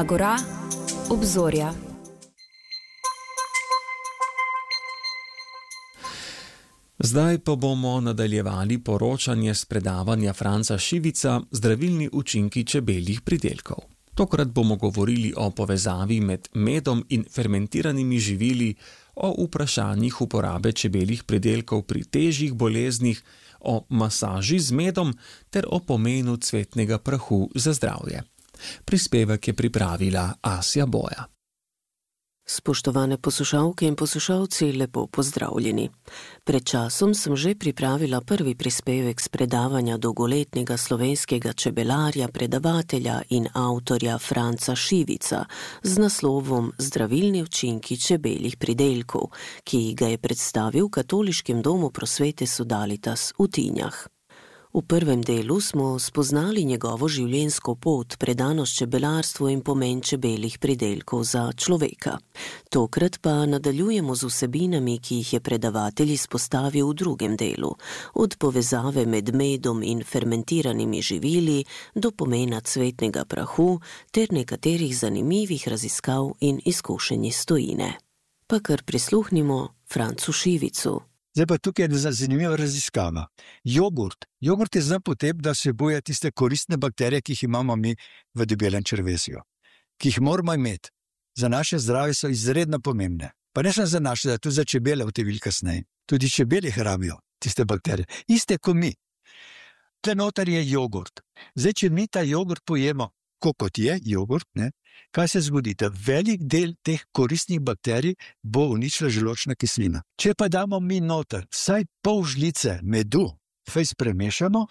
Agora, obzorja. Zdaj pa bomo nadaljevali poročanje s predavanja Franca Šivica Zdravilni učinki čebeljih pridelkov. Tokrat bomo govorili o povezavi med medom in fermentiranimi živili, o vprašanjih uporabe čebeljih pridelkov pri težjih boleznih, o masaži z medom ter o pomenu cvetnega prahu za zdravje. Prispevek je pripravila Asja Boja. Spoštovane poslušalke in poslušalci, lepo pozdravljeni. Pred časom sem že pripravila prvi prispevek s predavanja dolgoletnega slovenskega čebelarja, predavatelja in avtorja Franca Šivica z naslovom Zdravilni učinki čebeljih pridelkov, ki ga je predstavil v Katoliškem domu prosvete Sodalitas v Tinjah. V prvem delu smo spoznali njegovo življenjsko pot, predanost čebelarstvu in pomen čebeljih pridelkov za človeka. Tokrat pa nadaljujemo z vsebinami, ki jih je predavatelj izpostavil v drugem delu, od povezave med medom in fermentiranimi živili do pomena cvetnega prahu ter nekaterih zanimivih raziskav in izkušenj iz tujine. Pa kar prisluhnimo Francu Šivicu. Zdaj pa tukaj je zanimiva raziskava. Jogurt je znan po tem, da vsebuje tiste koristne bakterije, ki jih imamo mi v debelem črevesju, ki jih moramo imeti. Za naše zdravje so izredno pomembne. Pa ne samo za naše, tudi za čebele, v te vil kasneje. Tudi čebele rabijo tiste bakterije. Iste kot mi. Tle noter je jogurt. Zdaj, če mi ta jogurt pojemo, kot je jogurt, kaj se zgodi? Da velik del teh koristnih bakterij bo uničila želodčna kislina. Če pa damo mi noter vsaj pol žlice medu, fejs premešamo,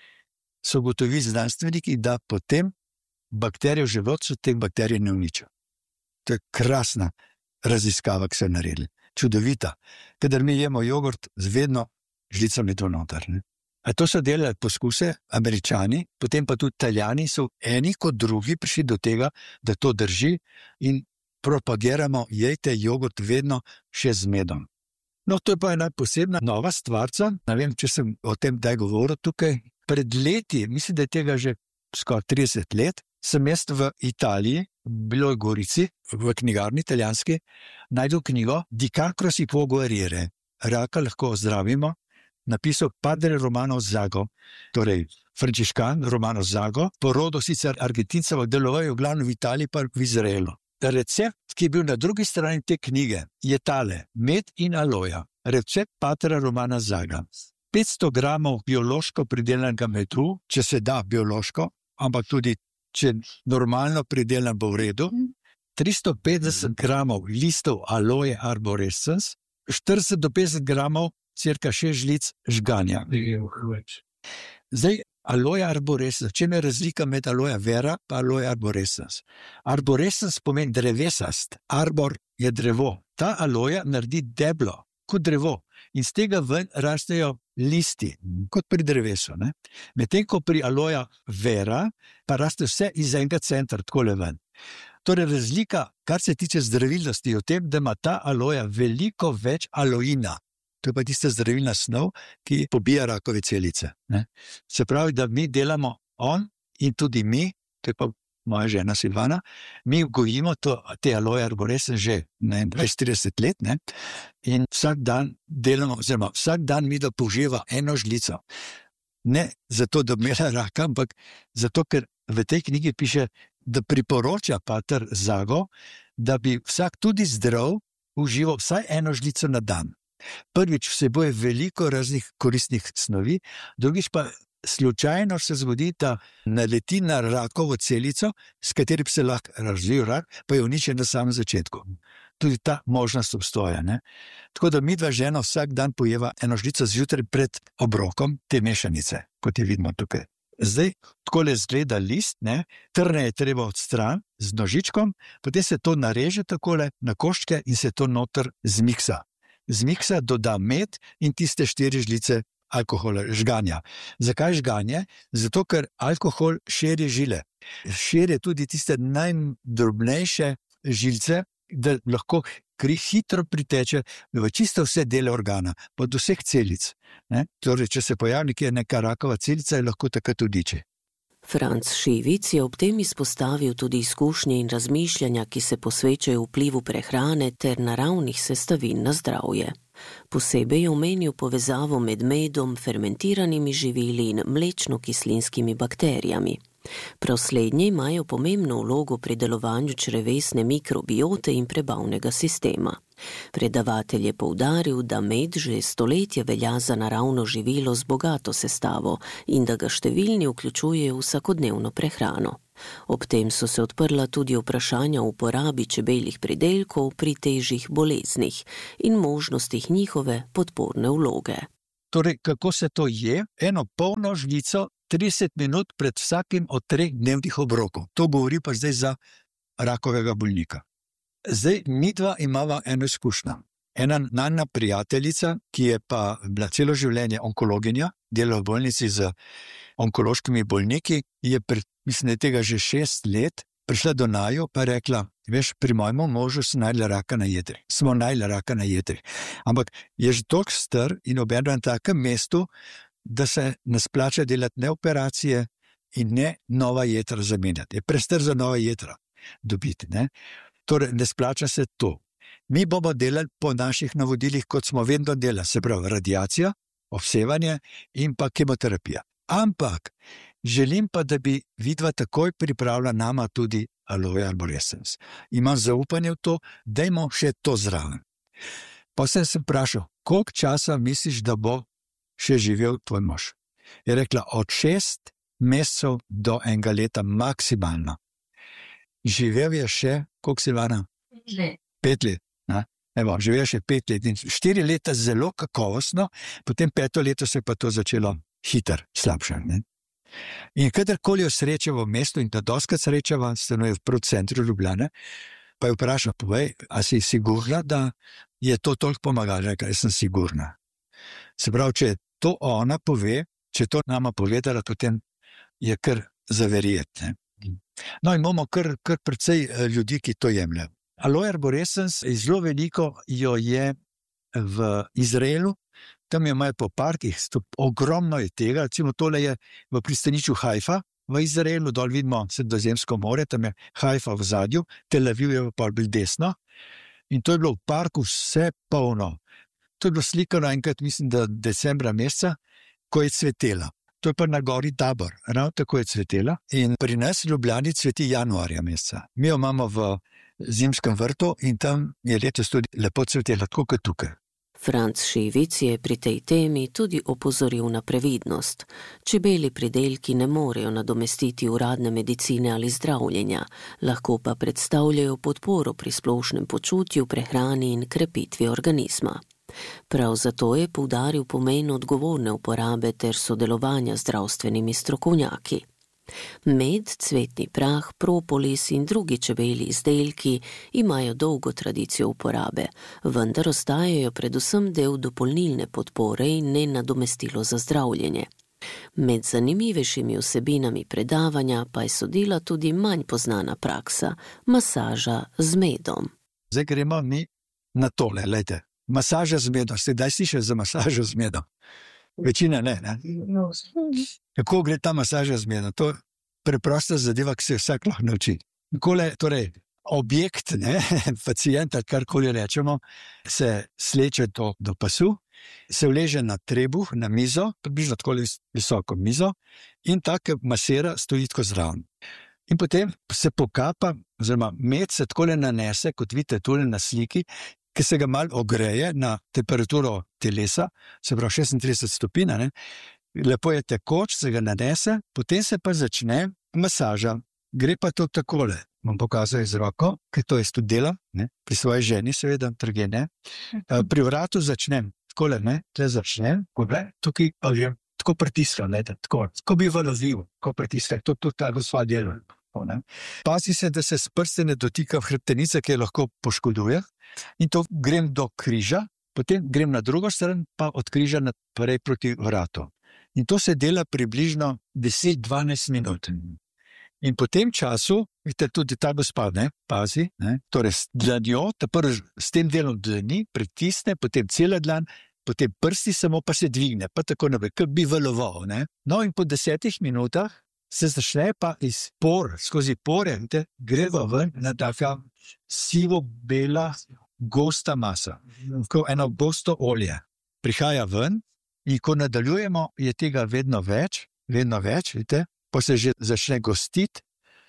so ugotovili znanstveniki, da potem bakterije v želodcu teh bakterij ne uničijo. To je krasna raziskava, ki so naredili. Čudovita. Kadar mi jemo jogurt, vedno žlica medu noter. To so delali poskuse Američani, potem pa tudi Italijani so eni kot drugi prišli do tega, da to drži in propagiramo, jejte jogurt vedno še z medom. No, to je pa ena posebna nova stvarca, ne vem, če sem o tem kdaj govoril tukaj. Pred leti, mislim, da je tega že skoraj 30 let, sem jaz v Italiji, bilo je Gorici, v knjigarni italijanski, najdel knjigo Di cancro si può guarire, raka lahko ozdravimo, napisal padre Romano Zago, torej frančiškan Romano Zago, po rodu sicer Argentincev, deloval v glavnem v Italiji pa v Izraelu. Recept, ki je bil na drugi strani te knjige, je tale: med in aloja. Recept padre Romana Zaga. 500 gramov biološko pridelanega medu, če se da biološko, ampak tudi če normalno pridelan bo v redu, 350 gramov listov aloje arborescens, 40 do 50 gramov cirka 6 žlic žganja. Zdaj, aloja arborescens, čem je razlika med aloja vera pa aloja arborescens? Arborescens pomeni drevesast, arbor je drevo. Ta aloja naredi deblo, kot drevo, in z tega ven rastejo listi, kot pri drevesu. Medtem ko pri aloja vera pa raste vse iz enega centra, takole ven. Torej, razlika, kar se tiče zdravilnosti, je v tem, da ima ta aloja veliko več aloina. To je pa tista zdravilna snov, ki pobija rakove celice. Se pravi, da mi delamo on in tudi mi, to je pa moja žena Silvana, mi gojimo te aloje arborescens že 20-30 let, in vsak dan delamo, oziroma vsak dan mi da poživa eno žlico. Ne zato, da bi imela raka, ampak zato, ker v tej knjigi piše, da priporoča pater Zago, da bi vsak tudi zdrav užival vsaj eno žlico na dan. Prvič, vsebuje veliko raznih koristnih snovi, drugič pa slučajno se zgodi, da naleti na rakovo celico, s katerim se lahko razvije rak, pa je uničen na samem začetku. Tudi ta možnost obstoja. Tako da mi dva žena vsak dan pojeva eno žlico zjutraj pred obrokom te mešanice, kot je vidimo tukaj. Zdaj, takole zgleda list, trne je treba odstran z nožičkom, potem se to nareže takole na koščke in se to noter zmiksa. Zmiksa, doda med in tiste 4 žlice alkohola, žganja. Zakaj žganje? Zato, ker alkohol širi žile. Širi tudi tiste najdrobnejše žilce, da lahko kri hitro priteče v čisto vse dele organa, od vseh celic. Torej, če se pojavi nekje neka rakava celica, je lahko takrat odiče. Franc Šivic je ob tem izpostavil tudi izkušnje in razmišljanja, ki se posvečajo vplivu prehrane ter naravnih sestavin na zdravje. Posebej je omenil povezavo med medom, fermentiranimi živili in mlečno-kislinskimi bakterijami. Prav slednje imajo pomembno vlogo pri delovanju črevesne mikrobiote in prebavnega sistema. Predavatelj je poudaril, da med že stoletja velja za naravno živilo z bogato sestavo in da ga številni vključujejo v vsakodnevno prehrano. Ob tem so se odprla tudi vprašanja o uporabi čebeljih pridelkov pri težjih boleznih in možnostih njihove podporne vloge. Torej, kako se to je? Eno polno žlico 30 minut pred vsakim od 3 dnevnih obrokov. To govori pa zdaj za rakovega bolnika. Zdaj, mi dva imava eno izkušnjo. Ena najna prijateljica, ki je pa bila celo življenje onkologinja, dela v bolnici z onkološkimi bolniki, je mislim, da je tega že 6 let, prišla do naju pa rekla, veš, pri mojemu možu smo najli raka na jetrih. Ampak je že toliko star in obenem na takem mestu, da se ne splača delati ne operacije in ne nova jetra zamenjati. Je prestar za nova jetra dobiti, ne? Torej, ne splača se to. Mi bomo delali po naših navodilih, kot smo vedno delali, se pravi radiacija, obsevanje in pa kemoterapija. Ampak želim pa, da bi vidva takoj pripravila nama tudi aloe arborescens. Imam zaupanje v to, dajmo še to zraven. Pa sem se vprašal, koliko časa misliš, da bo še živel tvoj mož? Je rekla, od 6 mesecev do 1 leta maksimalno. Živel je še, koliko Silvana? 5 let. Evo, živel je še 5 let in 4 leta zelo kakovostno, potem 5. leto se je pa to začelo hitro slabšati. In kadarkoli jo srečava v mestu, in da dostakrat srečava, stanuje v centru Ljubljane, pa je vprašal, povej, a si sigurna, da je to toliko pomagalo? Rekla, jaz sem sigurna. Se pravi, če to ona pove, če to nama povedala, potem je kar zaverjeti. No, in imamo kar precej ljudi, ki to jemljajo. Aloe arborescens, zelo veliko jo je v Izraelu, tam jo imajo po parkih, ogromno je tega, recimo tole je v pristanišču Haifa, v Izraelu, dol vidimo Sredozemsko more, tam je Haifa v zadju, Tel Aviv je pa bolj desno, in to je bilo v parku vse polno. To je bilo slikano enkrat, mislim, da decembra meseca, ko je cvetela. To je pa na gori Tabor, ravno tako je cvetela in pri nas v Ljubljani cveti januarja meseca. Mi jo imamo v zimskem vrtu in tam je letos tudi lepo cvetela, tako kot tukaj. Franc Šivic je pri tej temi tudi opozoril na previdnost. Čebelji pridelki ne morejo nadomestiti uradne medicine ali zdravljenja, lahko pa predstavljajo podporo pri splošnem počutju, prehrani in krepitvi organizma. Prav zato je poudaril pomen odgovorne uporabe ter sodelovanja z zdravstvenimi strokovnjaki. Med, cvetni prah, propolis in drugi čebelji izdelki imajo dolgo tradicijo uporabe, vendar ostajajo predvsem del dopolnilne podpore in ne nadomestilo za zdravljenje. Med zanimivejšimi vsebinami predavanja pa je sodila tudi manj poznana praksa, masaža z medom. Zdaj gremo mi na tole, lejte. Masaža z medom. Ste kdaj slišali za masažo z medom? Večina ne. Kako gre ta masaža z medom? To je preprosta zadeva, ki se vsak lahko nauči. Torej, objekt, pacient, karkoli rečemo, se sleče do pasu, se vleže na trebuh, na mizo, približno tako visoko mizo, in tako masira stoji tako zraven. In potem se pokapa, oziroma med se tako nanese, kot vidite tule na sliki, ki se ga malo ogreje na temperaturo telesa, se pravi 36 stopinj, lepo je tekoč, se ga nanese, potem se pa začne masaža. Gre pa to takole, bom pokazal z roko, ker to jaz tudi delam, pri svoji ženi seveda, trge ne. Pri vratu začnem, takole, tle začnem, tukaj pa že tako pritiskam, tako bi valovil, tako pritiskam, to ta gospa dela. Pazi se, da se s prste ne dotika v hrbtenice, ki jo lahko poškoduje, in to grem do križa, potem grem na drugo stran, pa od križa naprej proti vratu. In to se dela približno 10-12 minut. In po tem času, vidite, tudi ta gospa, pazi, torej s dlanjo, s tem delom dlani pritisne, potem cela dlan, potem prsti samo pa se dvigne, pa tako naprej, kot bi valoval. No in po 10 minutah se začne pa iz por, skozi pore, gre ven na taka sivo-bela, gosta masa, kot eno gosto olje. Prihaja ven in ko nadaljujemo, je tega vedno več, vidite, pa se že začne gostiti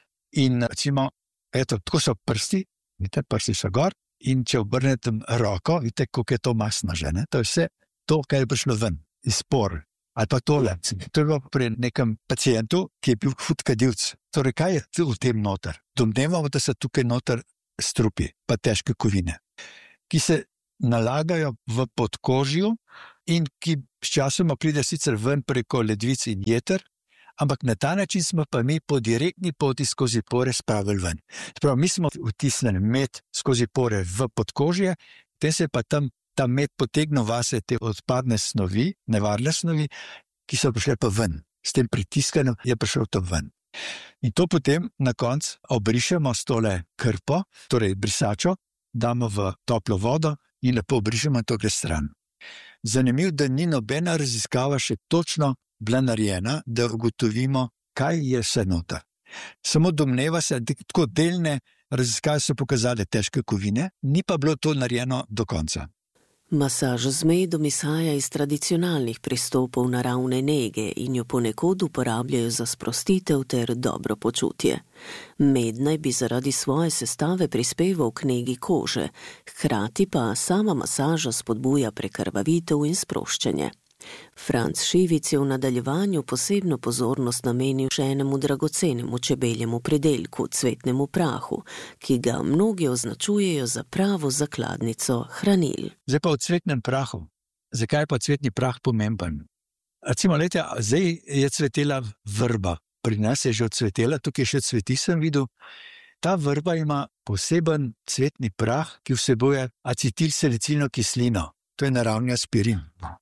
in recimo, tako so prsti, vidite, prsti so gor in če obrnete roko, vidite, koliko je to masno že, ne? To je vse to, kar je prišlo ven, iz por. Ali pa tole, to je bilo pri nekem pacientu, ki je bil hud kadilec. Torej, kaj je v tem noter? Domnevamo, da so tukaj noter strupi, pa težke kovine, ki se nalagajo v podkožju in ki sčasoma pride sicer ven preko ledvic in jeter, ampak na ta način smo pa mi po direktni poti skozi pore spravili ven. Sprav, mi smo vtisnili med skozi pore v podkožje, te se pa tam ta med potegnil vase te odpadne snovi, nevarne snovi, ki so prišle pa ven. S tem pritiskanjem je prišel to ven. In to potem na koncu obrišemo s tole krpo, torej brisačo, damo v toplo vodo in lepo obrišemo in to gre stran. Zanimivo, da ni nobena raziskava še točno bila narejena, da ugotovimo, kaj je vse noter. Samo domneva se, da tako delne raziskave so pokazale težke kovine, ni pa bilo to narejeno do konca. Masaža z medom izhaja iz tradicionalnih pristopov naravne nege in jo ponekod uporabljajo za sprostitev ter dobro počutje. Med naj bi zaradi svoje sestave prispeval k negi kože, hkrati pa sama masaža spodbuja prekrvavitev in sproščanje. Franc Šivic je v nadaljevanju posebno pozornost namenil še enemu dragocenemu čebeljemu pridelku, cvetnemu prahu, ki ga mnogi označujejo za pravo zakladnico hranil. Zdaj pa o cvetnem prahu. Zakaj je pa cvetni prah pomemben? Recimo, zdaj je cvetela vrba. Pri nas je že odcvetela, tukaj še cveti sem videl. Ta vrba ima poseben cvetni prah, ki vsebuje acetilsalicilno kislino. To je naravni aspirin.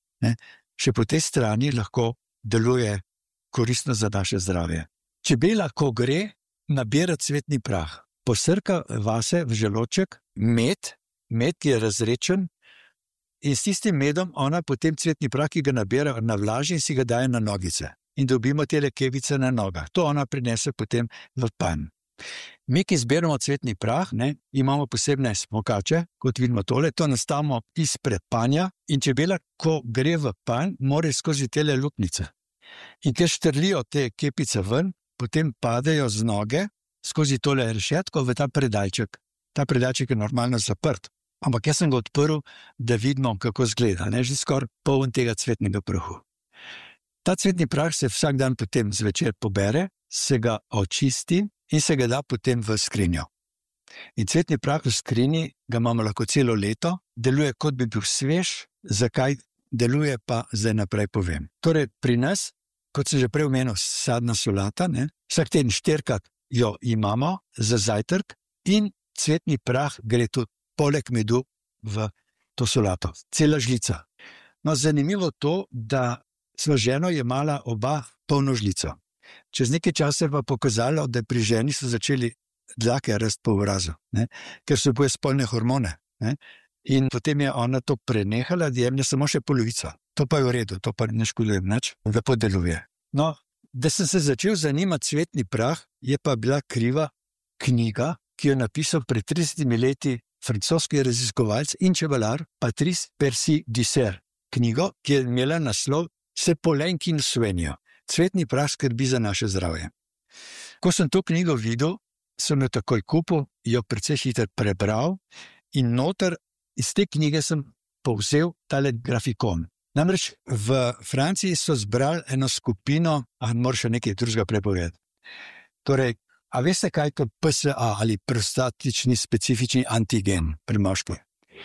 Še po tej strani lahko deluje koristno za naše zdravje. Čebela, ko gre, nabira cvetni prah. Posrka vase v želoček med, ki je razrečen, in s tistim medom ona potem cvetni prah, ki ga nabira, navlaži in si ga daje na nogice. In dobimo tele kevice na nogah. To ona prinese potem v panj. Mi, ki zbiramo cvetni prah, imamo posebne smokače, kot vidimo tole, to nastavimo izpred panja in čebela, ko gre v panj, mora skozi tele luknjice. In ker štrlijo te kepice ven, potem padejo z noge skozi tole rešetko v ta predalček. Ta predalček je normalno zaprt, ampak jaz sem ga odprl, da vidimo, kako izgleda, že skoraj poln tega cvetnega prahu. Ta cvetni prah se vsak dan potem zvečer pobere, se ga očisti in se ga da potem v skrinjo. In cvetni prah v skrinji ga imamo lahko celo leto, deluje kot bi bil svež, zakaj deluje pa zdaj naprej povem. Torej pri nas, kot sem že prej omenil, sadna solata, vsak teden 4-krat jo imamo za zajtrk in cvetni prah gre tudi poleg medu v to solato. Cela žlica. No, zanimivo to, da sva ženo jemala oba polno žlico. Čez nekaj časa je pa pokazalo, da pri ženi so začeli dlake rasti po obrazu, ker so boje spolne hormone. In potem je ona to prenehala, da jemlje samo še polovico. To pa je v redu, to pa ne škoduje nič, lepo deluje. No, da sem se začel zanimati cvetni prah, je pa bila kriva knjiga, ki jo napisal pred 30 leti francoski raziskovalec in čebelar Patrice Percy-Dissert. Knjigo, ki je imela naslov Se Polenkin svenijo. Cvetni prah skrbi za naše zdravje. Ko sem to knjigo videl, sem jo takoj kupil, jo precej hitro prebral in noter iz te knjige sem povzel tale grafikon. Namreč v Franciji so zbrali eno skupino, moraš še nekaj drugega prepovedati. Torej, a veste kaj je PSA ali prostatični specifični antigen pri moških?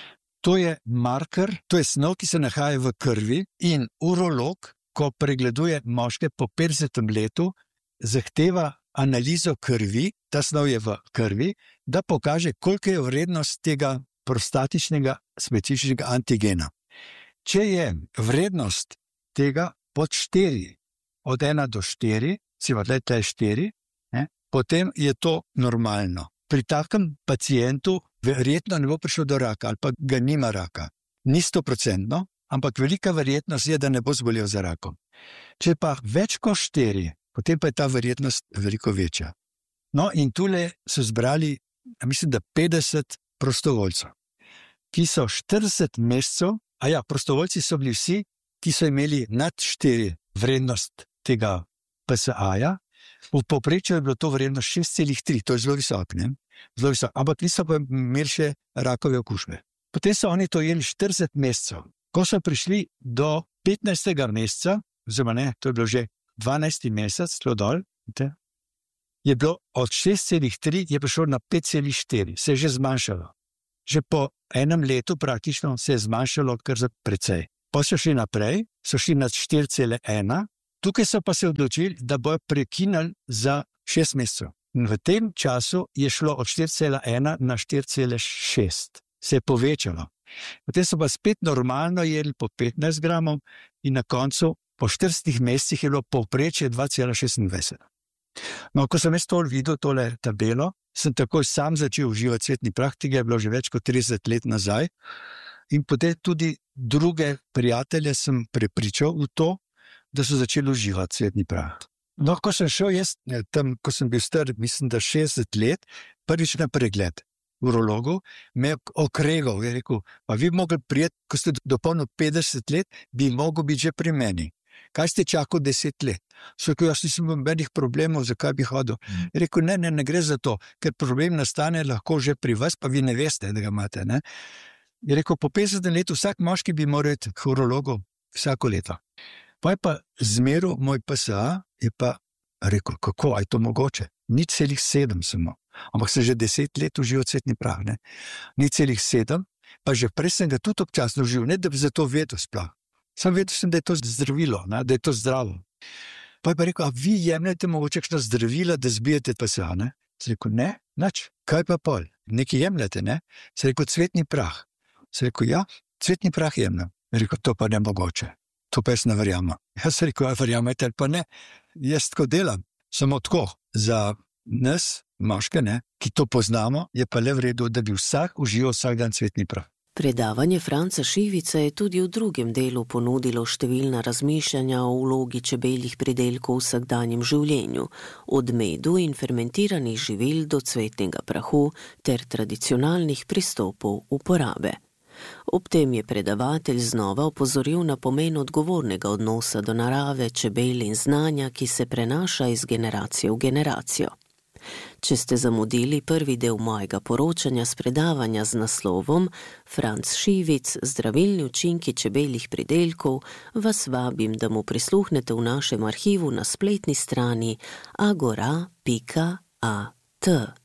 To je marker, to je snov, ki se nahaja v krvi in urolog, ko pregleduje moške po 50. letu, zahteva analizo krvi, ta snov je v krvi, da pokaže, koliko je vrednost tega prostatičnega specifičnega antigena. Če je vrednost tega pod 4, od 1 do 4, tle je 4, potem je to normalno. Pri takem pacientu verjetno ne bo prišel do raka ali pa ga nima raka. Ni 100%, ampak velika verjetnost je, da ne bo zbolel za rakom. Če pa več kot 4, potem pa je ta verjetnost veliko večja. No, in tule so zbrali, mislim, da 50 prostovoljcev, ki so 40 mesecev, prostovoljci so bili vsi, ki so imeli nad 4 vrednost tega PSA-ja, v povprečju je bilo to vrednost 6,3, to je zelo visok, ne? Zelo visok, ampak niso pa imeli še rakove okužbe. Potem so oni to jeli 40 mesecev. Ko so prišli do 15. meseca, oziroma ne, to je bilo že 12. mesec, šlo dol, je bilo od 6,3 je prišlo na 5,4, se je že zmanjšalo. Že po enem letu praktično se je zmanjšalo kar za precej. Pa so šli naprej, so šli na 4,1, tukaj so pa se odločili, da bojo prekinili za 6 mesecev. In v tem času je šlo od 4,1 na 4,6, se je povečalo. Potem so pa spet normalno jedli po 15 gramov in na koncu po 40 mesecih je bilo povprečje 2,26. No, ko sem jaz to videl, tole tabelo, sem takoj sam začel uživati cvetni prah, tega je bilo že več kot 30 let nazaj. In potem tudi druge prijatelje sem prepričal v to, da so začeli uživati cvetni prah. No, ko sem šel jaz tam, ko sem bil star, mislim, da 60 let, prvič na pregled urologu, me je okregal, je rekel, pa vi mogli prijeti, ko ste dopolnili 50 let, bi mogel biti že pri meni. Kaj ste čakali 10 let? So rekel, jaz nisem nobenih problemov, zakaj bi hodil? Je rekel, ne gre za to, ker problem nastane lahko že pri vas, pa vi ne veste, da ga imate, ne? Je rekel, po 50 letu vsak moški bi moral iti k urologu vsako leto. Pa je pa zmeril moj PSA, je pa rekel, kako, a je to mogoče? 0,7 samo, ampak sem že 10 let užival cvetni prah, ne? 0,7, pa že prej sem ga tudi občasno užival, ne da bi za to vedel sploh. Sam vedel sem, da je to zdravilo, ne? Da je to zdravo. Pa je pa rekel, a vi jemljate mogoče kakšno zdravila, da zbijete PSA, ne? Sem rekel, ne, nič, kaj pa pol? Nekaj jemljate, ne? Sem rekel, cvetni prah. Sem rekel, ja, cvetni prah jemljem. Rekel, to pa ne mogoče. To pa jaz ne verjamem. Jaz sem rekel, verjamete ali pa ne. Jaz tako delam, samo tako. Za nas, moške, ne, ki to poznamo, je pa le v redu, da bi vsak užival vsak dan cvetni prah. Predavanje Franca Šivica je tudi v drugem delu ponudilo številna razmišljanja o vlogi čebeljih pridelkov v vsakdanjem življenju, od medu in fermentiranih živil do cvetnega prahu ter tradicionalnih pristopov uporabe. Ob tem je predavatelj znova opozoril na pomen odgovornega odnosa do narave, čebel in znanja, ki se prenaša iz generacije v generacijo. Če ste zamudili prvi del mojega poročanja s predavanja z naslovom Franc Šivic, zdravilni učinki čebeljih pridelkov, vas vabim, da mu prisluhnete v našem arhivu na spletni strani agora.at.